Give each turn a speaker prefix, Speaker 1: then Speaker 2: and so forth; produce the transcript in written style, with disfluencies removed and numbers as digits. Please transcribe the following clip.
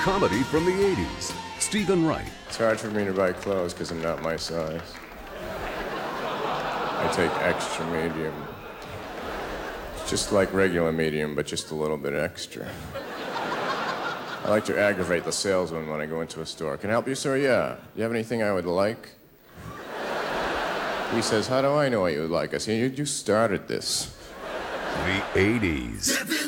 Speaker 1: comedy from the 80s. Stephen Wright.
Speaker 2: It's hard for me to buy clothes because I'm not my size. I take extra medium. It's just like regular medium, but just a little bit extra. I like to aggravate the salesman when I go into a store. Can I help you, sir? Yeah. Do you have anything I would like? He says, how do I know what you would like? I say, you started this.
Speaker 1: The 80s.